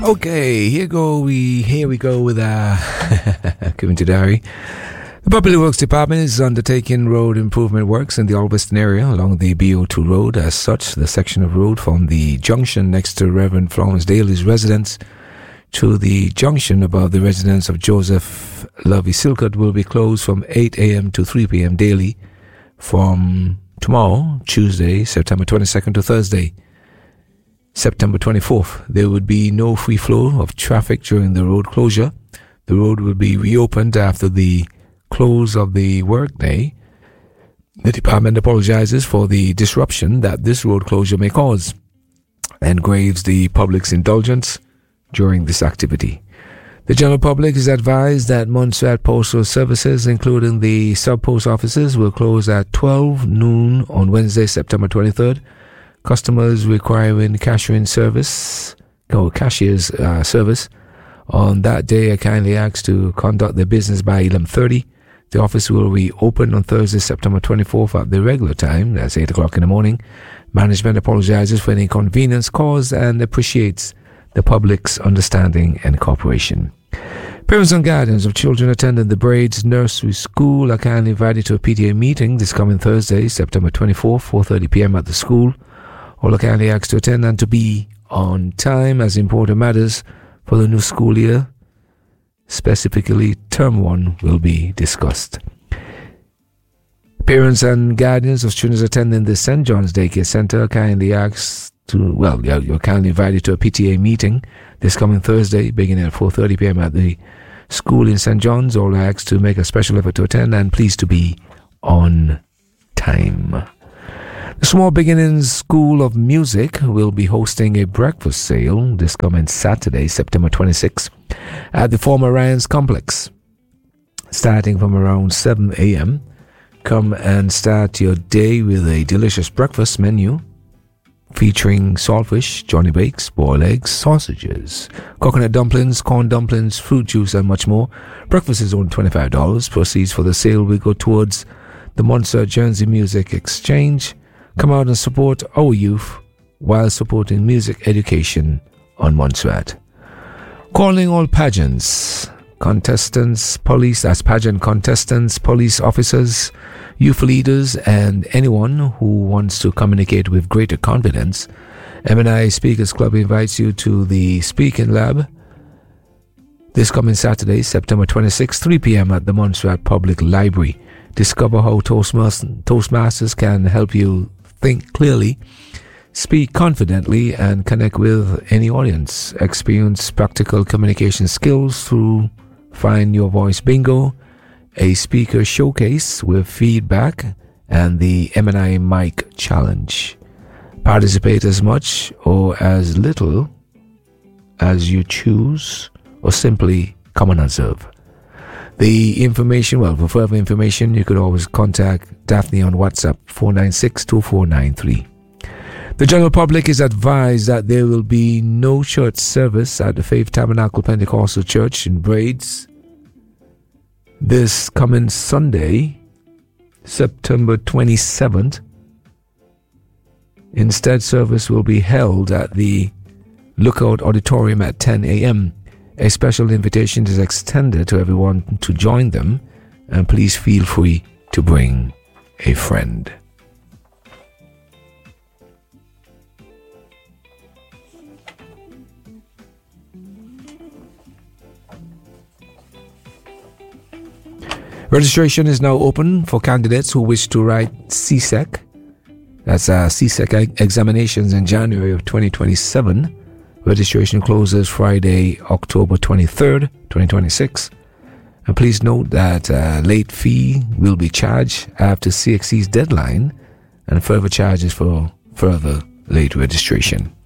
Okay, here we go with Kevin Tudari. The Public Works Department is undertaking road improvement works in the Alveston area along the BO2 road. As such, the section of road from the junction next to Reverend Florence Daly's residence to the junction above the residence of Joseph Lovey Silcott will be closed from 8 a.m. to 3 p.m. daily from tomorrow, Tuesday, September 22nd to Thursday, September 24th. There would be no free flow of traffic during the road closure. The road will be reopened after the close of the workday. The department apologizes for the disruption that this road closure may cause and craves the public's indulgence during this activity. The general public is advised that Montserrat Postal Services, including the sub-post offices, will close at 12 noon on Wednesday, September 23rd. Customers requiring cashier's service on that day are kindly asked to conduct their business by 11:30. The office will reopen on Thursday, September 24th at the regular time, that's 8 o'clock in the morning. Management apologizes for any inconvenience caused and appreciates the public's understanding and cooperation. Parents and guardians of children attending the Braids Nursery School are kindly invited to a PTA meeting this coming Thursday, September 24th, 4:30 p.m. at the school. All are kindly asked to attend and to be on time as important matters for the new school year, specifically Term 1, will be discussed. Parents and guardians of students attending the St. John's Daycare Center are kindly asked you're kindly invited to a PTA meeting this coming Thursday, beginning at 4:30 p.m. at the school in St. John's. All are asked to make a special effort to attend and please to be on time. The Small Beginnings School of Music will be hosting a breakfast sale this coming Saturday, September 26th, at the former Ryan's Complex, starting from around 7 a.m. Come and start your day with a delicious breakfast menu featuring saltfish, Johnny Bakes, boiled eggs, sausages, coconut dumplings, corn dumplings, fruit juice, and much more. Breakfast is only $25. Proceeds for the sale will go towards the Montserrat Jersey Music Exchange. Come out and support our youth while supporting music education on Montserrat. Calling all pageants, contestants, pageant contestants, police officers, youth leaders, and anyone who wants to communicate with greater confidence. M&I Speakers Club invites you to the Speaking Lab this coming Saturday, September 26, 3 p.m. at the Montserrat Public Library. Discover how Toastmasters can help you think clearly, speak confidently, and connect with any audience. Experience practical communication skills through Find Your Voice Bingo, a speaker showcase with feedback, and the M&I Mic Challenge. Participate as much or as little as you choose, or simply come and observe. The information, for further information, you could always contact Daphne on WhatsApp 496-2493. The general public is advised that there will be no church service at the Faith Tabernacle Pentecostal Church in Braids this coming Sunday, September 27th. Instead, service will be held at the Lookout Auditorium at 10 a.m. A special invitation is extended to everyone to join them, and please feel free to bring a friend. Registration is now open for candidates who wish to write CSEC. That's CSEC examinations in January of 2027. Registration closes Friday, October 23rd, 2026. And please note that late fee will be charged after CXC's deadline and further charges for further late registration.